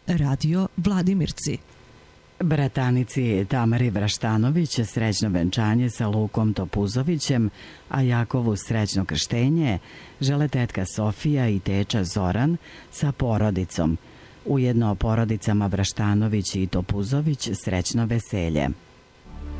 Radio Vladimirci. Bratanici Tamari Vraštanović srećno venčanje sa Lukom Topuzovićem, a Jakovu srećno krštenje žele tetka Sofija i teča Zoran sa porodicom. Ujedno porodicama Vraštanović i Topuzović srećno veselje.